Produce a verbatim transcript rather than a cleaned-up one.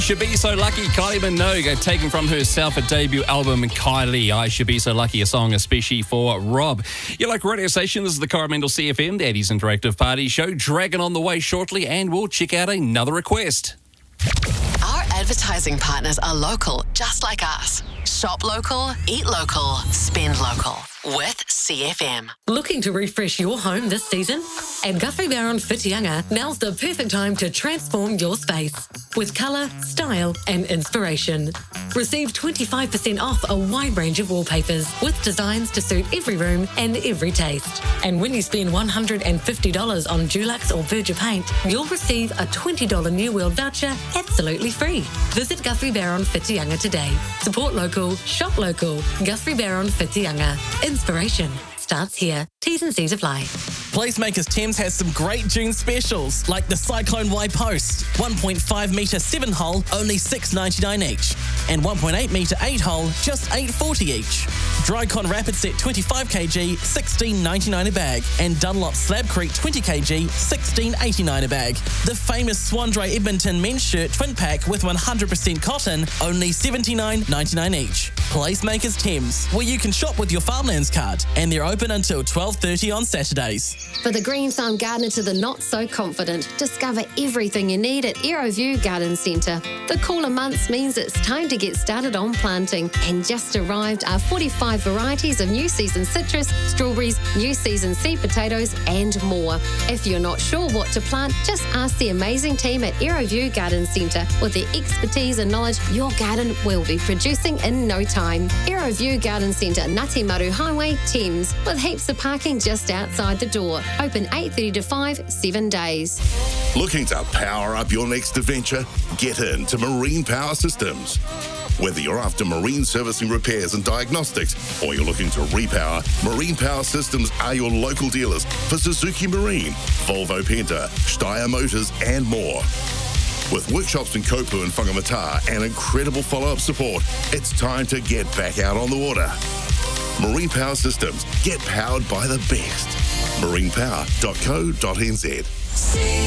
Should Be So Lucky. Kylie Minogue taken from her self-debut album, Kylie. I Should Be So Lucky, a song especially for Rob. Your local radio station, this is the Coromandel C F M, Daddy's Interactive Party Show. Dragon on the way shortly, and we'll check out another request. Our advertising partners are local, just like us. Shop local, eat local, spend local. With C F M. Looking to refresh your home this season? At Guthrie Barron Whitianga, now's the perfect time to transform your space with colour, style and inspiration. Receive twenty-five percent off a wide range of wallpapers with designs to suit every room and every taste. And when you spend one hundred fifty dollars on Dulux or Berger paint, you'll receive a twenty dollars New World voucher absolutely free. Visit Guthrie Barron Whitianga today. Support local, shop local. Guthrie Barron Whitianga. Inspiration starts here. T's and C's apply. Placemakers Thames has some great June specials, like the Cyclone Y Post, one point five metre seven hole, only six dollars ninety-nine each, and one point eight metre eight hole, just eight dollars forty each. Drycon Rapid Set twenty-five kilograms, sixteen dollars ninety-nine a bag, and Dunlop Slab Creek twenty kilograms, sixteen dollars eighty-nine a bag. The famous Swandray Edmonton men's shirt twin pack with one hundred percent cotton, only seventy-nine dollars ninety-nine each. Placemakers Thames, where you can shop with your Farmlands card, and they're open until twelve thirty on Saturdays. For the green farm gardener to the not so confident, discover everything you need at Aeroview Garden Centre. The cooler months means it's time to get started on planting, and just arrived are forty-five varieties of new season citrus, strawberries, new season seed potatoes and more. If you're not sure what to plant, just ask the amazing team at Aeroview Garden Centre. With their expertise and knowledge, your garden will be producing in no time. Aeroview Garden Centre, Ngati Maru Highway, Thames, with heaps of parking just outside the door. Open eight thirty to five, seven days. Looking to power up your next adventure? Get into Marine Power Systems. Whether you're after marine servicing, repairs and diagnostics, or you're looking to repower, Marine Power Systems are your local dealers for Suzuki Marine, Volvo Penta, Steyr Motors and more. With workshops in Kopu and Whangamata and incredible follow-up support, it's time to get back out on the water. Marine Power Systems. Get powered by the best. marine power dot co dot n z.